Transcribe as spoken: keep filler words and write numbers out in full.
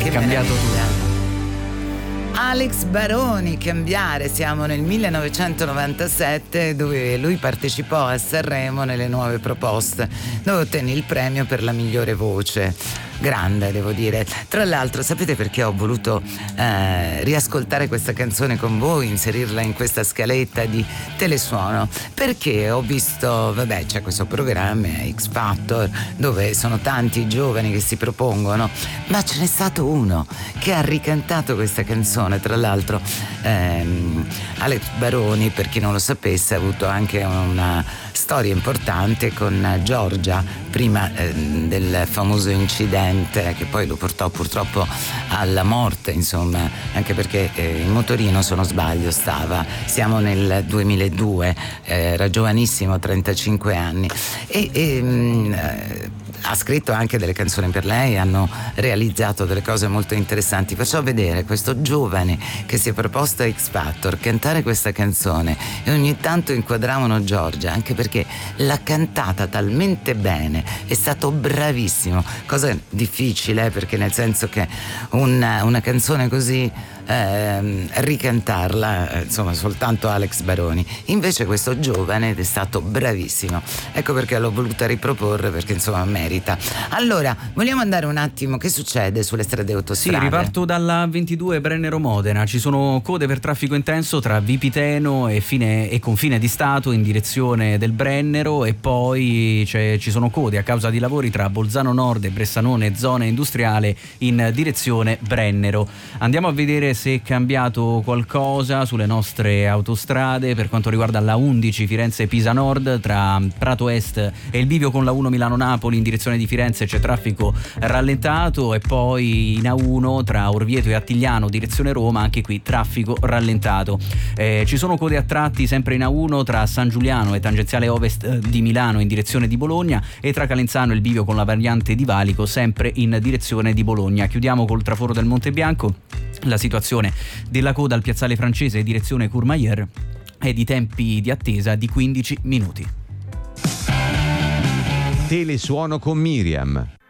È cambiato tutto. Alex Baroni, Cambiare, siamo nel millenovecentonovantasette, dove lui partecipò a Sanremo nelle Nuove Proposte, dove ottenne il premio per la migliore voce. Grande, devo dire. Tra l'altro, sapete perché ho voluto eh, riascoltare questa canzone con voi, inserirla in questa scaletta di Telesuono? Perché ho visto, vabbè, c'è questo programma X Factor dove sono tanti i giovani che si propongono, ma ce n'è stato uno che ha ricantato questa canzone. Tra l'altro ehm, Alex Baroni, per chi non lo sapesse, ha avuto anche una storia importante con Giorgia prima eh, del famoso incidente che poi lo portò purtroppo alla morte, insomma, anche perché eh, in motorino, se non sbaglio, stava, siamo nel duemiladue, eh, era giovanissimo, trentacinque anni, e, e mh, eh, ha scritto anche delle canzoni per lei, hanno realizzato delle cose molto interessanti. Faccio vedere questo giovane che si è proposto a X Factor cantare questa canzone, e ogni tanto inquadravano Giorgia, anche perché l'ha cantata talmente bene, è stato bravissimo, cosa difficile, perché nel senso che una, una canzone così eh, ricantarla, eh, insomma, soltanto Alex Baroni. Invece questo giovane ed è stato bravissimo, ecco perché l'ho voluta riproporre, perché insomma merita. Allora, vogliamo andare un attimo, che succede sulle strade e autostrade? Sì, riparto dalla ventidue Brennero-Modena. Ci sono code per traffico intenso tra Vipiteno e, fine, e confine di Stato in direzione del Brennero, e poi c'è, ci sono code a causa di lavori tra Bolzano Nord e Bressanone, zona industriale, in direzione Brennero. Andiamo a vedere se è cambiato qualcosa sulle nostre autostrade per quanto riguarda la undici Firenze-Pisa Nord, tra Prato Est e il bivio con la uno Milano-Napoli in direzione di Firenze c'è traffico rallentato, e poi in A uno tra Orvieto e Attigliano direzione Roma, anche qui traffico rallentato. Eh, ci sono code a tratti sempre in A uno tra San Giuliano e tangenziale ovest di Milano in direzione di Bologna, e tra Calenzano e il bivio con la variante di Valico sempre in direzione di Bologna. Chiudiamo col traforo del Monte Bianco. La situazione della coda al piazzale Francese direzione Courmayeur è di tempi di attesa di quindici minuti. Telesuono con Miriam.